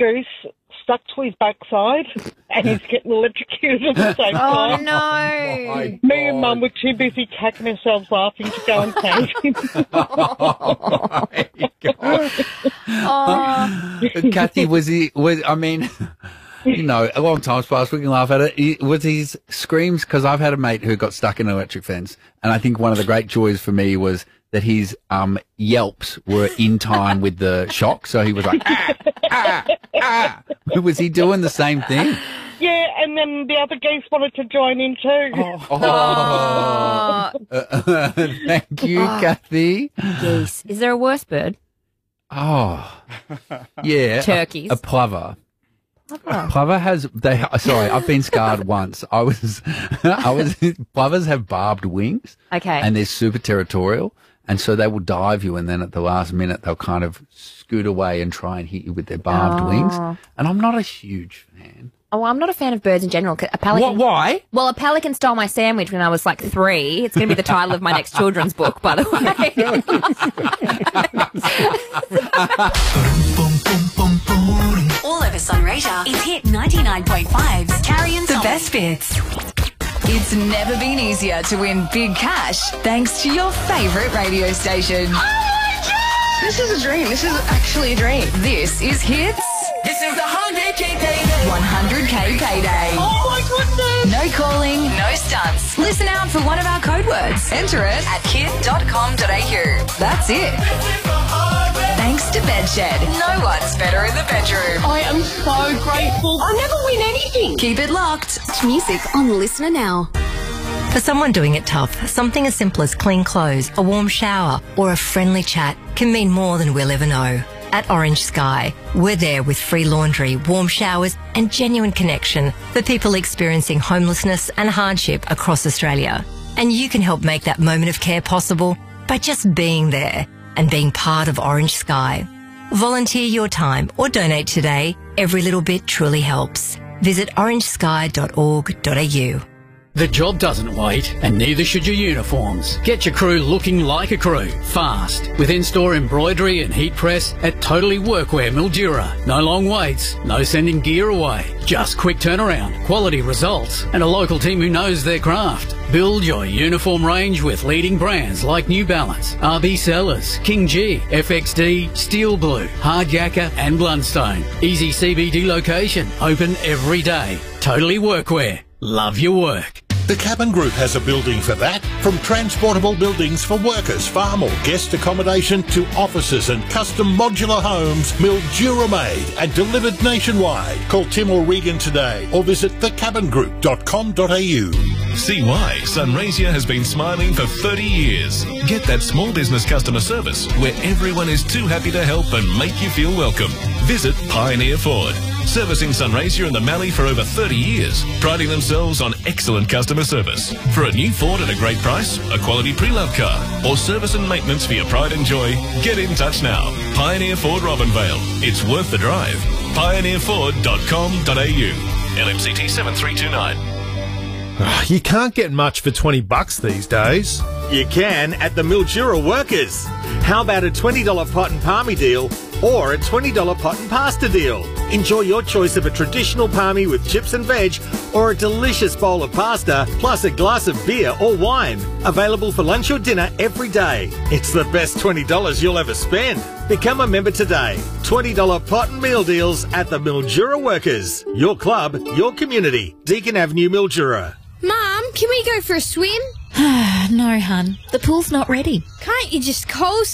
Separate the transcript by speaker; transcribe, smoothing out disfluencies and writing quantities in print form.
Speaker 1: goose stuck to his backside and he's getting electrocuted at the same time.
Speaker 2: Oh, no.
Speaker 1: Me and Mum were too busy cacking ourselves laughing to go and save him.
Speaker 3: Oh, my God. Kathy, you know, a long time's passed, we can laugh at it. Was his screams, because I've had a mate who got stuck in an electric fence, and I think one of the great joys for me was that his yelps were in time with the shock, so he was like, ah, ah, ah. Was he doing the same thing?
Speaker 1: Yeah, and then the other geese wanted to join in too.
Speaker 3: Thank you, Kathy.
Speaker 2: Geese. Is there a worse bird?
Speaker 3: Oh, yeah.
Speaker 2: Turkeys.
Speaker 3: A plover. Plover has, sorry, I've been scarred once. Plovers have barbed wings.
Speaker 2: Okay.
Speaker 3: And they're super territorial. And so they will dive you, and then at the last minute, they'll kind of scoot away and try and hit you with their barbed wings. And I'm not a huge fan.
Speaker 2: Oh, I'm not a fan of birds in general. A pelican.
Speaker 3: Why?
Speaker 2: Well, a pelican stole my sandwich when I was like 3. It's going to be the title of my next children's book, by the way.
Speaker 4: All over Sunraysia, it's Hit 99.5's Carrie and
Speaker 5: The
Speaker 4: Solly.
Speaker 5: best bits. It's never been easier to win big cash thanks to your favourite radio station. Oh my God!
Speaker 6: This is a dream. This is actually a dream.
Speaker 5: This is Hits.
Speaker 7: This is the 100K payday.
Speaker 5: 100K payday.
Speaker 7: Oh my goodness.
Speaker 5: No calling, no stunts. Listen out for one of our code words. Enter it at kid.com.au. That's it. Thanks to Bedshed. No one's better in the bedroom.
Speaker 6: I am so grateful. I never win anything.
Speaker 5: Keep it locked.
Speaker 4: Music on Listener Now.
Speaker 8: For someone doing it tough, something as simple as clean clothes, a warm shower, or a friendly chat can mean more than we'll ever know. At Orange Sky, we're there with free laundry, warm showers, and genuine connection for people experiencing homelessness and hardship across Australia. And you can help make that moment of care possible by just being there and being part of Orange Sky. Volunteer your time or donate today. Every little bit truly helps. Visit orangesky.org.au.
Speaker 9: The job doesn't wait, and neither should your uniforms. Get your crew looking like a crew, fast, with in-store embroidery and heat press at Totally Workwear Mildura. No long waits, no sending gear away. Just quick turnaround, quality results, and a local team who knows their craft. Build your uniform range with leading brands like New Balance, RB Sellers, King G, FXD, Steel Blue, Hard Yakka and Blundstone. Easy CBD location, open every day. Totally Workwear. Love your work.
Speaker 10: The Cabin Group has a building for that. From transportable buildings for workers, farm or guest accommodation to offices and custom modular homes, Mildura made and delivered nationwide. Call Tim or Regan today or visit thecabingroup.com.au.
Speaker 11: See why Sunraysia has been smiling for 30 years. Get that small business customer service where everyone is too happy to help and make you feel welcome. Visit Pioneer Ford. Servicing Sunraysia and the Mallee for over 30 years, priding themselves on excellent customer service. For a new Ford at a great price, a quality pre-loved car, or service and maintenance for your pride and joy, get in touch now. Pioneer Ford Robinvale. It's worth the drive. pioneerford.com.au. LMCT 7329.
Speaker 12: You can't get much for $20 these days.
Speaker 13: You can at the Mildura Workers. How about a $20 pot and palmy deal or a $20 pot and pasta deal? Enjoy your choice of a traditional palmy with chips and veg or a delicious bowl of pasta plus a glass of beer or wine. Available for lunch or dinner every day. It's the best $20 you'll ever spend. Become a member today. $20 pot and meal deals at the Mildura Workers. Your club, your community. Deakin Avenue, Mildura.
Speaker 14: Mum, can we go for a swim?
Speaker 15: No, hun. The pool's not ready.
Speaker 14: Can't you just call